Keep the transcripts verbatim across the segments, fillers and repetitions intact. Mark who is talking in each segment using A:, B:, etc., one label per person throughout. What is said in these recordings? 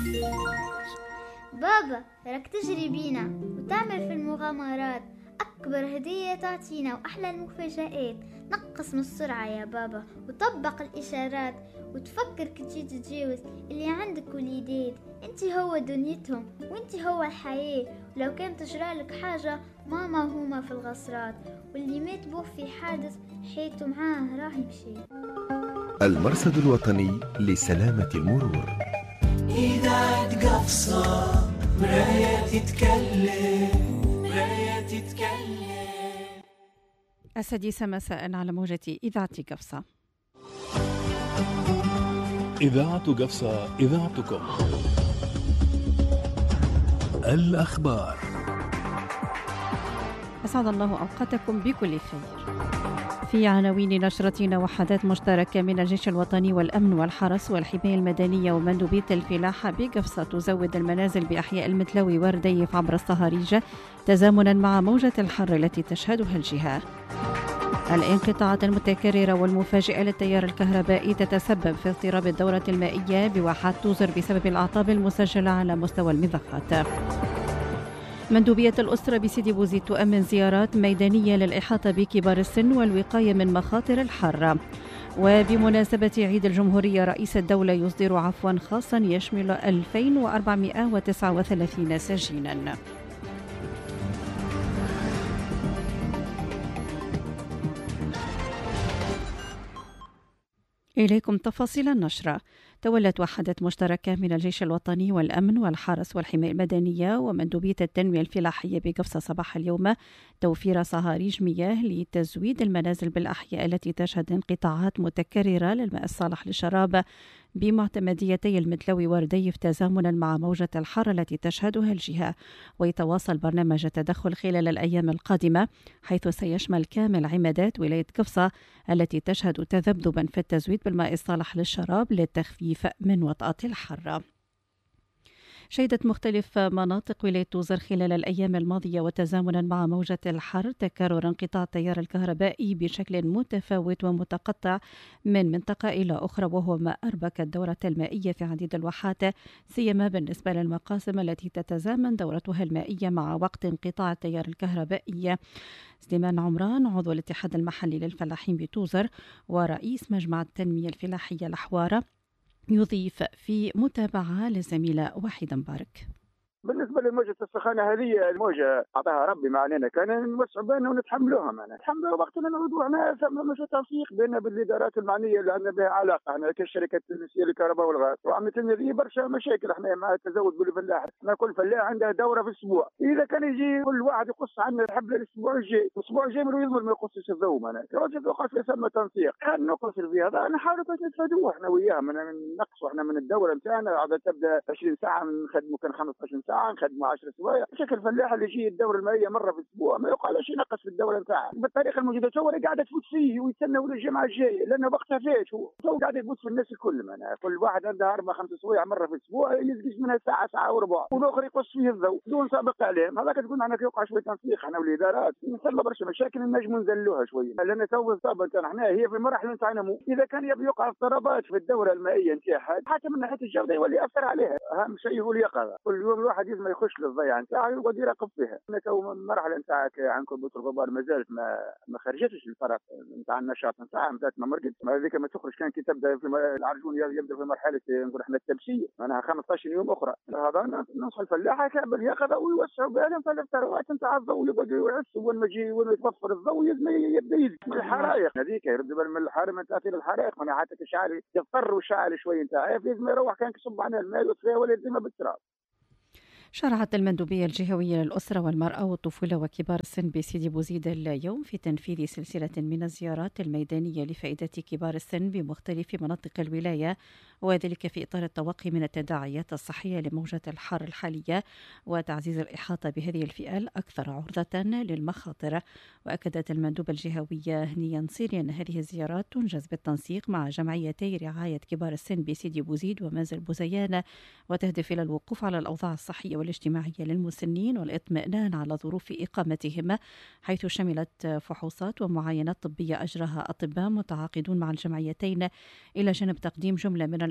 A: بابا راك تجري بينا وتعمل في المغامرات، أكبر هدية تعطينا وأحلى المفاجآت. نقص من السرعة يا بابا وطبق الإشارات، وتفكر كي تجي تتجاوز اللي عندك وليدات. انتي هو دنيتهم وانتي هو الحياة، ولو كان تجرالك حاجة ماما وهما في الغصرات، واللي مات بوه في حادث حياته معاه راح يمشي.
B: المرصد الوطني لسلامة المرور.
C: إذاعة قفصة مراية تتكلم، مراية تتكلم.
D: السادسة مساء على موجة إذاعة قفصة.
E: إذاعة قفصة إذاعتكم. الأخبار.
D: أسعد الله أوقاتكم بكل خير. في عناوين نشرتنا: وحدات مشتركة من الجيش الوطني والأمن والحرس والحماية المدنية ومندوبية الفلاحة بقفصة تزود المنازل بأحياء المتلوي ورديف عبر الصهاريجة تزامنا مع موجة الحر التي تشهدها الجهة. الانقطاعات المتكررة والمفاجئة للتيار الكهربائي تتسبب في اضطراب الدورة المائية بواحات توزر بسبب الأعطاب المسجلة على مستوى المضخات. مندوبية الأسرة بسيدي بوزيد تؤمن زيارات ميدانية للإحاطة بكبار السن والوقاية من مخاطر الحر. وبمناسبة عيد الجمهورية رئيس الدولة يصدر عفوا خاصا يشمل ألفين وأربعمائة وتسعة وثلاثين سجينا. إليكم تفاصيل النشرة. تولت وحدة مشتركة من الجيش الوطني والأمن والحرس والحماية المدنية ومندوبية التنمية الفلاحية بقفصة صباح اليوم توفير صهاريج مياه لتزويد المنازل بالأحياء التي تشهد انقطاعات متكررة للماء الصالح للشراب بمعتمديتي المتلوي ورديف تزامنا مع موجة الحر التي تشهدها الجهة. ويتواصل برنامج التدخل خلال الأيام القادمة، حيث سيشمل كامل عمادات ولاية قفصة التي تشهد تذبذبا في التزويد بالماء الصالح للشراب للتخفيف من وطأة الحر. شهدت مختلف مناطق ولاية توزر خلال الأيام الماضية وتزامنا مع موجة الحر تكرر انقطاع التيار الكهربائي بشكل متفاوت ومتقطع من منطقة إلى أخرى، وهو ما أربك الدورة المائية في عديد الواحات، سيما بالنسبة للمقاسم التي تتزامن دورتها المائية مع وقت انقطاع التيار الكهربائي. سليمان عمران عضو الاتحاد المحلي للفلاحين بتوزر ورئيس مجمع التنمية الفلاحية الحوارة يضيف في متابعة للزميلة وحيدة مبارك.
F: بالنسبه لموجه السخانه هذه الموجه اعطاها ربي ما علينا، كان نوسع بالنا ونتحملوها معنا نتحملوها وقتنا الموضوع ما ثم تنسيق بيننا بالادارات المعنيه اللي عندنا بها علاقه، احنا كشركه التونسيه للكهرباء والغاز وعملت لنا ذي برشا مشاكل احنا مع التزود بالفلاح. احنا كل فلاح عنده دوره في الاسبوع، اذا كان يجي كل واحد يقص عنا الحبل الاسبوع الجاي، الاسبوع الجاي من يضمن ما يقصش الضوء معنا، كواجب يقص ثم تنسيق، احنا نقص في هذا نحاول نتفادوه احنا وياه من نقصوا احنا من الدوره نتاعنا عاد تبدا عشرين ساعه نخدموا كان خمسة عشر ساعه نخدموا عشر سوايع. شكل الفلاح اللي يجي الدوره المائيه مره في الاسبوع ما يقالش ينقص في الدوره نتاعه بالطريقه الموجوده، تو قاعده تفوت فيه ويتسنى ولا الجمعه الجايه لانه وقتها فات، تو قاعده تفوت في الناس الكل معنا. كل واحد عنده اربع خمس سوايع مره في الاسبوع يزقش منها ساعه ساعه وربع، والاخر يقص فيه الضوء بدون سابق اعلام. هذاك تقول معنا يوقع شويه تنسيق احنا والادارات نسمى برشا مشاكل نجموا نزلوها شويه، لان تو الضربه نتاعنا احنا هي في المراحل نتاعنا مو اذا كان يبي يوقع اضطرابات في الدوره المائيه نتاعها حتى من ناحيه الجوده يولي ياثر عليها. اهم شيء هو اليقظه، كل يوم الواحد لازم يخش للضيعه نتاعه يقعد يراقب فيها. احنا تو المرحله نتاع عنكم بوت الغبار ما زالت ما ما خرجتش الفرق نتاع النشاط نتاعها مازالت ما مرقت، هذيك ما تخرج كان كي تبدا في العرجون يبدا في مرحله نقول احنا التبشير معناها خمسة عشر يوم اخرى. هذا ننصح الفلاحه كامل اليقظه ويوسعوا بالهم في الثروات نتاع الضوء يقعدوا يعسوا وين ما يجي وين يتوفر الضوء يبدا يزيد من الحرائق هذيك يرد بال من الحرائق من تاثير الحرائق من حتى تشعل يضطر وشعل شويه نتاعها لازم يروح كان يصب على الماء ويطفيها ولا يلزمها بالتراب.
D: شرعت المندوبية الجهوية للأسرة والمرأة والطفولة وكبار السن بسيدي بوزيد اليوم في تنفيذ سلسلة من الزيارات الميدانية لفائدة كبار السن بمختلف مناطق الولاية، وذلك في إطار التوقي من التداعيات الصحية لموجة الحر الحالية وتعزيز الإحاطة بهذه الفئة الأكثر عرضة للمخاطر. وأكدت المندوبة الجهوية هنية نصيري أن هذه الزيارات تنجز بالتنسيق مع جمعيتي رعاية كبار السن بسيدي بوزيد ومنزل بوزيان، وتهدف إلى الوقوف على الأوضاع الصحية والاجتماعية للمسنين والاطمئنان على ظروف إقامتهم، حيث شملت فحوصات ومعاينات طبية أجراها أطباء متعاقدون مع الجمعيتين، إلى جانب تقديم جملة من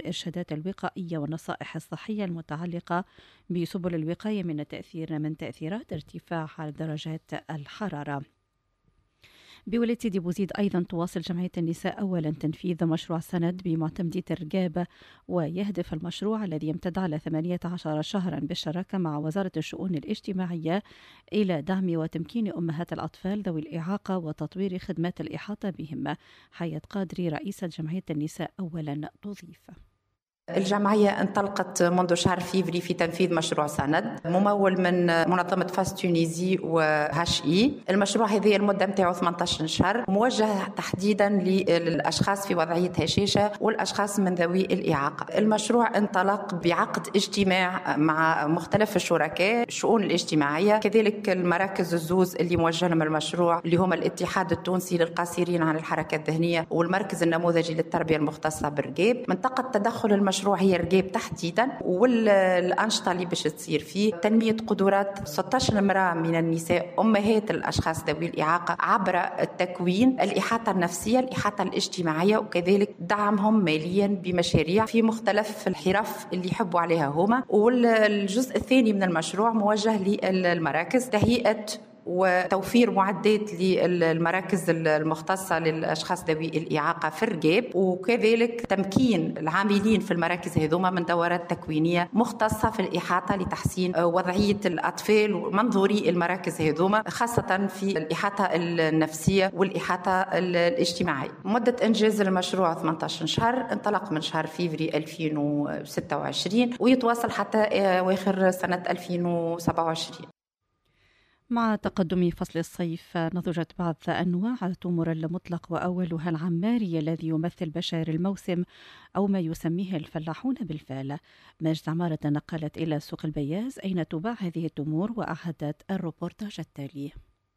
D: الإرشادات الوقائية والنصائح الصحية المتعلقة بسبل الوقاية من التأثير من تأثيرات ارتفاع درجات الحرارة. بولاية سيدي بوزيد أيضا تواصل جمعية النساء أولا تنفيذ مشروع سند بمعتمدية الرقابة، ويهدف المشروع الذي يمتد على ثمانية عشر شهرا بالشراكة مع وزارة الشؤون الاجتماعية إلى دعم وتمكين أمهات الأطفال ذوي الإعاقة وتطوير خدمات الإحاطة بهم. حياة قادري رئيسة جمعية النساء أولا تضيف:
G: الجمعية انطلقت منذ شهر فيفري في تنفيذ مشروع سند ممول من منظمة فاس تونيزي وهاش إي. المشروع هذه المدة متاعه ثمانية عشر شهر، موجه تحديدا للأشخاص في وضعية هشاشة والأشخاص من ذوي الإعاقة. المشروع انطلق بعقد اجتماع مع مختلف الشركاء الشؤون الاجتماعية، كذلك المراكز الزوز اللي موجه لهم المشروع اللي هم الاتحاد التونسي للقاصرين عن الحركة الذهنية والمركز النموذجي للتربية المختصة برقيب. منطقة تدخل المشروع المشروع هي رقيب تحديدا، والأنشطة اللي باش تصير فيه تنمية قدرات ستة عشر امرأة من النساء أمهات الأشخاص ذوي الإعاقة عبر التكوين، الإحاطة النفسية، الإحاطة الاجتماعية، وكذلك دعمهم ماليا بمشاريع في مختلف الحرف اللي يحبوا عليها هما. والجزء الثاني من المشروع موجه للمراكز، تهيئة وتوفير معدات للمراكز المختصة للأشخاص ذوي الإعاقة في الرقاب، وكذلك تمكين العاملين في المراكز هذوما من دورات تكوينية مختصة في الإحاطة لتحسين وضعية الأطفال ومنظوري المراكز هذوما، خاصة في الإحاطة النفسية والإحاطة الاجتماعية. مدة إنجاز المشروع ثمانية عشر شهر، انطلق من شهر فيفري ألفين وستة وعشرين ويتواصل حتى آخر سنة ألفين وسبعة وعشرين.
D: مع تقدم فصل الصيف نضجت بعض أنواع التمور المطلق، وأولها العماري الذي يمثل بشائر الموسم أو ما يسميه الفلاحون بالفعل. ماجد عمارة نقلت إلى سوق البياز أين تباع هذه التمور وأعدت الروبورتاج التالي.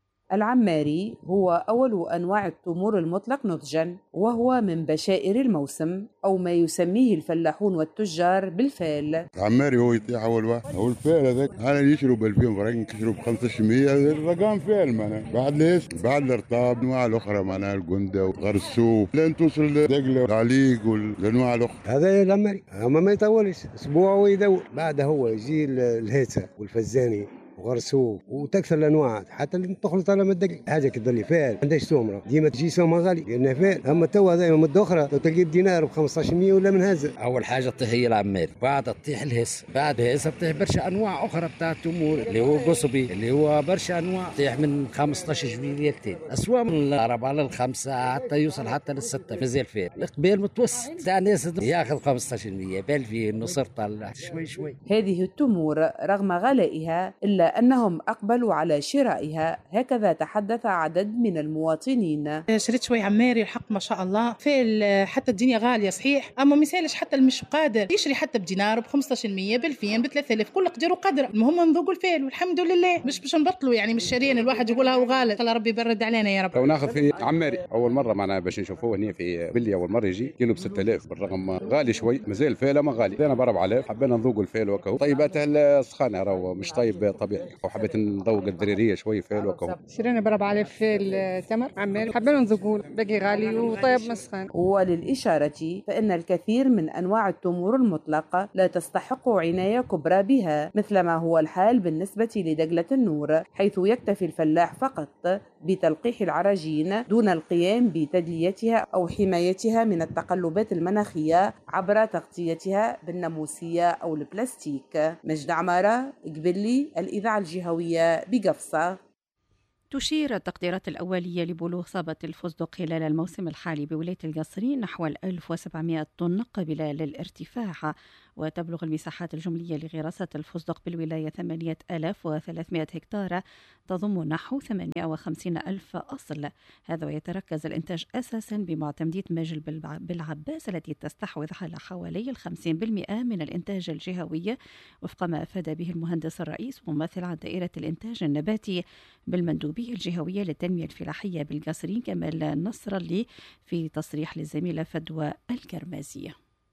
H: العماري هو أول أنواع التمور المطلق نضجا، وهو من بشائر الموسم أو ما يسميه الفلاحون والتجار بالفال.
I: العماري هو يطيح أول واحد، هو الفال هذاك أنا يشرب بألفين فرنك يشرب خمسة مية الرقم فال معنا. بعد ليش بعد الارطاب الأنواع الأخرى معنا الجندة وغرسوف لين توصل دقلة العليق والأنواع الأخرى.
J: هذا العماري أما ما يطولش أسبوع ويدور، بعد هو يجي الهيسة والفزاني وغرسوف وتكسر الانواع حتى اللي تخلط على مدق حاجه كذا اللي فال عندهاش سومره ديما تجي سومه غالي لانها فال. اما توا هذا مده اخرى تلقى بدينار ب خمسطاش مية ولا من هذا.
K: اول حاجه تطيح هي العماري، بعد تطيح الهس، بعد الهس تطيح برشا انواع اخرى بتاع التمور اللي هو قصبي اللي هو برشا انواع تطيح من خمسطاش جنيه اسواق من الأربعة للخمسة حتى يوصل حتى للستة مازال فال. القبيل متوسط تاع الناس ياخذ خمسطاش جنيه بألفين نصر طلع شوي شوي.
H: هذه التمور رغم غلائها إلا أنهم أقبلوا على شرائها، هكذا تحدث عدد من المواطنين.
L: شريت شوي عماري الحق ما شاء الله فال، حتى الدنيا غالية صحيح أما مثالش حتى المش قادر يشري حتى بدينار ب خمسطاش مية بألفين بثلاثة آلاف كل قدر وقدر. المهم نذوقوا الفال والحمد لله، مش باش نبطلوا يعني مش شارين الواحد يقولها وغالي. الله ربي يبرد علينا يا رب.
M: لو ناخذ في عماري أول مرة معنا باش نشوفوه هنا في بلي أول مرة يجي كيلو بستة آلاف بالرغم غالي شوي مازال الفال ما غالي. أنا بربع آلاف حبينا نذوقوا الفال وكهو طيباته السخانة راهو مش طيب طبيعي، وحبيت نذوق الدريرية شوي فال وكهو.
N: شرينا بربع آلاف فال تمر عماري حبينا نذوقوه باقي غالي وطيب مسخن.
H: وللإشارة فإن الكثير من أنواع التمور المطلقة لا تستحق عناية كبرى بها، مثلما هو الحال بالنسبة لدقلة النور، حيث يكتفي الفلاح فقط بتلقيح العراجين دون القيام بتدليتها أو حمايتها من التقلبات المناخية عبر تغطيتها بالناموسية أو البلاستيك. مجد عمارة، قبلي، الإذاعة الجهوية بقفصة.
D: تشير التقديرات الأولية لبلوغ صابة الفستق خلال الموسم الحالي بولاية القصرين نحو ألف وسبعمائة طن قابلة للارتفاع، وتبلغ المساحات الجملية لغراسة الفستق بالولاية ثمانية آلاف وثلاثمائة هكتار تضم نحو ثمانمائة وخمسين ألف أصل. هذا ويتركز الإنتاج أساسا بمعتمدية ماجل بالعباس التي تستحوذ على حوالي الخمسين بالمئة من الإنتاج الجهوي، وفق ما أفاد به المهندس الرئيس ممثل عن دائرة الإنتاج النباتي بالمندوبية الجهوية للتنمية الفلاحية بالقصرين كمال نصر اللي في تصريح للزميلة فدوى الكرمازية.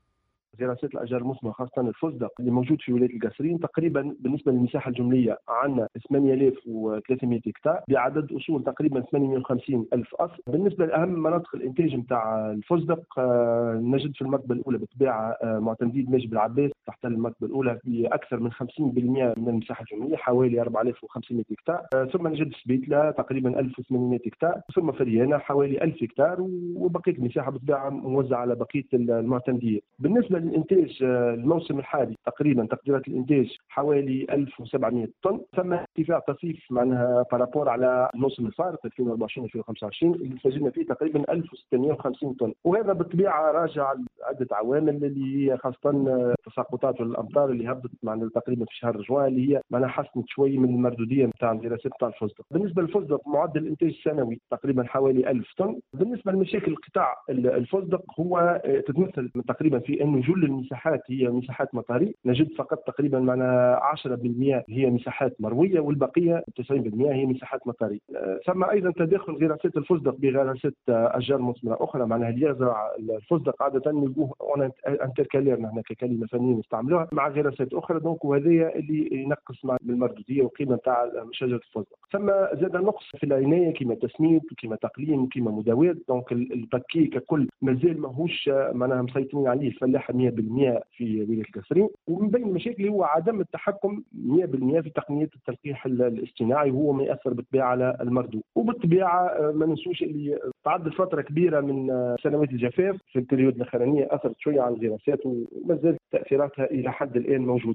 O: غراسات الأشجار المثمرة خاصة الفستق اللي موجود في ولاية القصرين. تقريبا بالنسبة للمساحة الجملية عندنا ثمانية آلاف وثلاثمائة هكتار بعدد أصول تقريبا ثمانمائة وخمسين ألف أصل. بالنسبة لأهم مناطق الإنتاج نتاع الفستق نجد في المرتبة الأولى بالطبيعة معتمدين نجم العباس تحت المرتبة الأولى بأكثر من خمسين بالمئة من المساحة الجملية حوالي أربعة آلاف وخمسمائة هكتار. ثم نجد سبيتلا تقريبا ألف وثمانمائة هكتار. ثم فريانة حوالي ألف هكتار وبقية المساحة بالطبيعة موزعة على بقية المعتمدية. بالنسبة للإنتاج الموسم الحالي تقريبا تقديرات الإنتاج حوالي ألف وسبعمائة طن. ثم ارتفاع طفيف معناها بارابور على الموسم الفارق ألفين وأربعة وعشرين ألفين وخمسة وعشرين اللي سجلنا فيه تقريبا ألف وستمائة وخمسين طن. وهذا بالطبيعة راجع عدة عوامل اللي هي خاصة تساقطات الأمطار اللي هبطت معنا تقريبا في شهر جوان اللي هي معناها حسنت شوي من المردودية نتاع الغراسات نتاع الفستق. بالنسبة للفستق معدل الإنتاج السنوي تقريبا حوالي ألف طن. بالنسبة لمشاكل قطاع الفستق هو تتمثل تقريبا في أن جل المساحات هي مساحات مطاري. نجد فقط تقريبا معنا عشرة بالمئة هي مساحات مروية والبقية تسعين بالمئة هي مساحات مطاري. ثم أيضا تداخل غراسات الفستق بغراسات أشجار مثمرة أخرى معناها اللي يزرع الفستق عادة نلقوه انتركالير نحن ككلمة فنية نستعملوها مع غراسات أخرى دونك وهذا اللي ينقص مع المردودية والقيمة نتاع شجرة الفستق. ثم زاد نقص في العناية كما تسميد وكما تقليم وكما مداوات دونك الباكي ككل مازال ماهوش معناها مسيطرين عليه الفلاحة مئة بالمئة في ولاية القصرين. ومن بين المشاكل هو عدم التحكم مئة بالمئة في تقنية التلقيح الاصطناعي وهو ما يأثر بالطبيعة على المردود. وبالطبيعة ما ننسوش اللي تعدت فترة كبيرة من سنوات الجفاف في البريود الأخرانية أثرت شوية على الغراسات وما زالت تأثيراتها إلى حد الآن موجودة.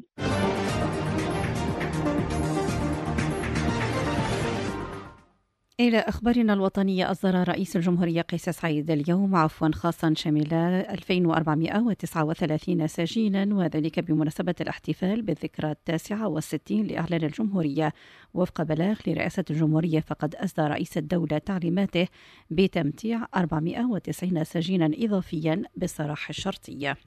D: إلى أخبارنا الوطنية، أصدر رئيس الجمهورية قيس سعيد اليوم عفوا خاصا شمل ألفين وأربعمائة وتسعة وثلاثين سجينا، وذلك بمناسبة الاحتفال بالذكرى التاسعة والستين لإعلان الجمهورية. وفق بلاغ لرئاسة الجمهورية فقد أسدى رئيس الدولة تعليماته بتمتيع أربعمائة وتسعين سجينا إضافيا بالسراح الشرطية.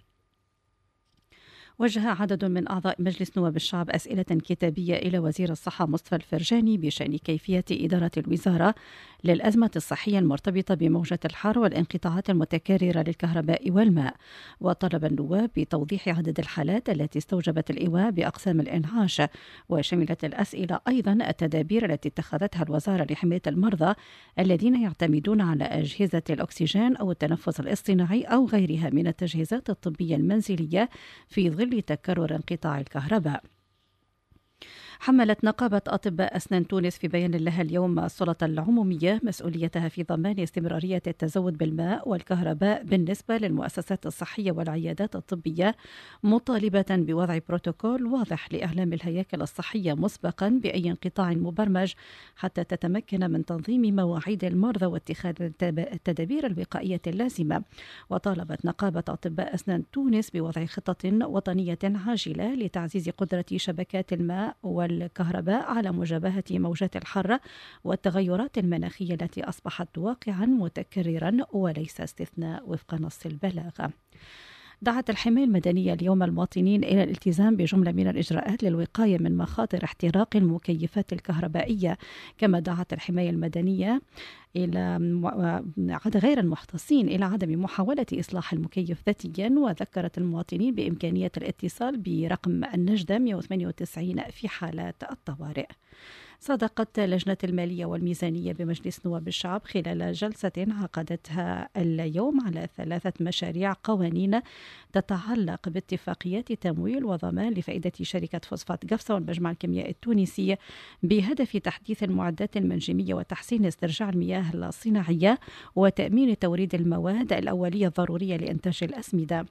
D: وجه عدد من أعضاء مجلس نواب الشعب أسئلة كتابية إلى وزير الصحة مصطفى الفرجاني بشأن كيفية إدارة الوزارة للأزمة الصحية المرتبطة بموجة الحر والانقطاعات المتكررة للكهرباء والماء. وطلب النواب بتوضيح عدد الحالات التي استوجبت الإيواء بأقسام الإنعاش. وشملت الأسئلة أيضا التدابير التي اتخذتها الوزارة لحماية المرضى الذين يعتمدون على أجهزة الأكسجين أو التنفس الاصطناعي أو غيرها من التجهيزات الطبية المنزلية في ظل لتكرر انقطاع الكهرباء. حملت نقابة أطباء أسنان تونس في بيان لها اليوم السلطة العمومية مسؤوليتها في ضمان استمرارية التزود بالماء والكهرباء بالنسبة للمؤسسات الصحية والعيادات الطبية، مطالبة بوضع بروتوكول واضح لإعلام الهياكل الصحية مسبقا بأي انقطاع مبرمج حتى تتمكن من تنظيم مواعيد المرضى واتخاذ التدابير الوقائية اللازمة. وطالبت نقابة أطباء أسنان تونس بوضع خطة وطنية عاجلة لتعزيز قدرة شبكات الماء والكهرباء على مجابهة موجات الحر والتغيرات المناخية التي أصبحت واقعا متكررا وليس استثناء وفق نص البلاغة. دعت الحماية المدنية اليوم المواطنين إلى الالتزام بجملة من الإجراءات للوقاية من مخاطر احتراق المكيفات الكهربائية. كما دعت الحماية المدنية إلى غير المختصين إلى عدم محاولة إصلاح المكيف ذاتيا، وذكرت المواطنين بإمكانية الاتصال برقم النجدة مئة وثمانية وتسعين في حالات الطوارئ. صادقت لجنة المالية والميزانية بمجلس نواب الشعب خلال جلسة عقدتها اليوم على ثلاثة مشاريع قوانين تتعلق باتفاقيات تمويل وضمان لفائدة شركة فوسفات قفصة والمجمع الكيميائي التونسي بهدف تحديث المعدات المنجمية وتحسين استرجاع المياه الصناعية وتأمين توريد المواد الأولية الضرورية لإنتاج الأسمدة.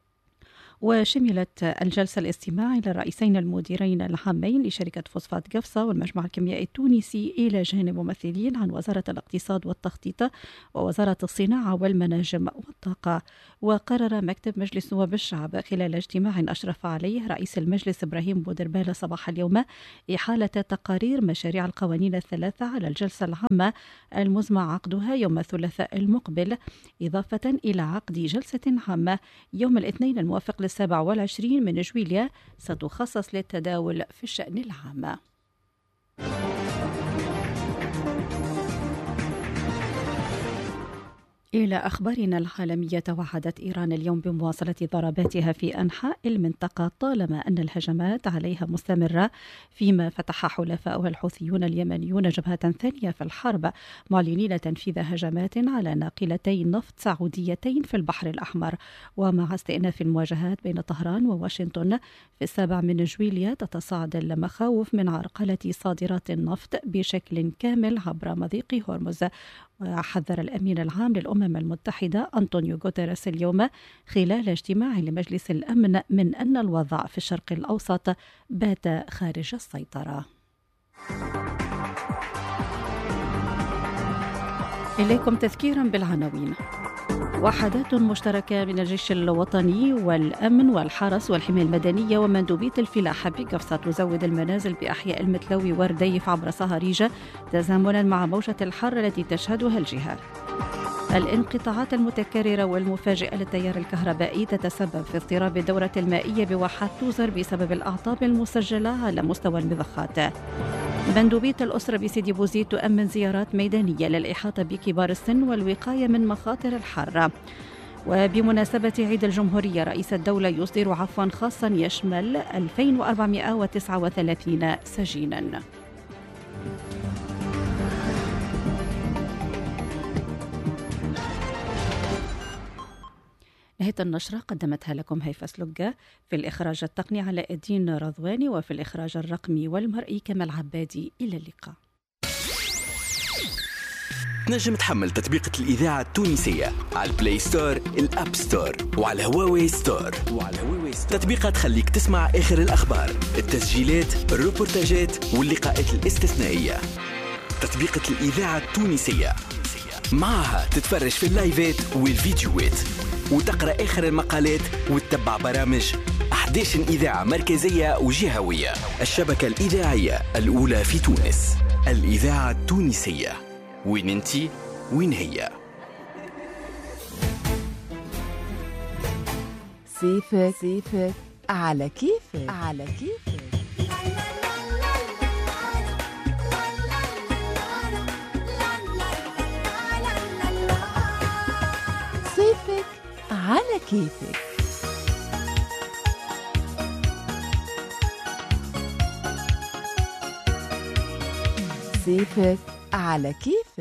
D: وشملت الجلسة الاستماع إلى الرئيسين المديرين العامين لشركة فوسفات قفصة والمجمع الكيميائي التونسي إلى جانب ممثلين عن وزارة الاقتصاد والتخطيط ووزارة الصناعة والمناجم والطاقة. وقرر مكتب مجلس نواب الشعب خلال اجتماع أشرف عليه رئيس المجلس إبراهيم بودربالة صباح اليوم إحالة تقارير مشاريع القوانين الثلاثة على الجلسة العامة المزمع عقدها يوم الثلاثاء المقبل، إضافة إلى عقد جلسة عامة يوم الاثنين الموافق السابع والعشرين من جويليا ستخصص للتداول في الشأن العام. إلى أخبارنا العالمية. توعدت إيران اليوم بمواصلة ضرباتها في أنحاء المنطقة طالما أن الهجمات عليها مستمرة، فيما فتح حلفاؤها الحوثيون اليمنيون جبهة ثانية في الحرب، معلنين تنفيذ هجمات على ناقلتي نفط سعوديتين في البحر الأحمر. ومع استئناف المواجهات بين طهران وواشنطن في السابع من جويليا، تتصاعد المخاوف من عرقلة صادرات النفط بشكل كامل عبر مضيق هرمز. وحذر الأمين العام للأمم المتحدة أنطونيو غوتيريس اليوم خلال اجتماع لمجلس الأمن من أن الوضع في الشرق الأوسط بات خارج السيطرة. إليكم تذكيرا بالعناوين. وحدات مشتركة من الجيش الوطني والأمن والحرس والحماية المدنية ومندوبية الفلاحة بقفصة تزود المنازل بأحياء المتلوي ورديف عبر صهاريج تزامنا مع موجة الحر التي تشهدها الجهة. الانقطاعات المتكررة والمفاجئة للتيار الكهربائي تتسبب في اضطراب الدورة المائية بواحات توزر بسبب الأعطاب المسجلة على مستوى المضخات. مندوبية الأسرة بسيدي بوزيد تؤمن زيارات ميدانية للإحاطة بكبار السن والوقاية من مخاطر الحر. وبمناسبة عيد الجمهورية رئيس الدولة يصدر عفوا خاصا يشمل ألفين وأربعمائة وتسعة وثلاثين سجينا. نهاية النشرة قدمتها لكم هيفا سلوجة، في الإخراج التقني علاء الدين رضواني، وفي الإخراج الرقمي والمرئي كمال عبادي. إلى اللقاء.
P: تنجم تحمل تطبيقة الإذاعة التونسية على البلاي ستور، الأب ستور، وعلى هواوي ستور. وعلى هواوي ستور تطبيقة تخليك تسمع آخر الأخبار، التسجيلات، الروبورتاجات واللقاءات الاستثنائية. تطبيقة الإذاعة التونسية معها تتفرج في اللايفات والفيديوهات وتقرأ آخر المقالات وتتبع برامج أحد عشر إذاعة مركزية وجهوية. الشبكة الإذاعية الأولى في تونس، الإذاعة التونسية. وين انتي وين هي؟
Q: سيفك سيفك على كيفك على كيفك. سيفك على كيفك. سيفك على كيفك.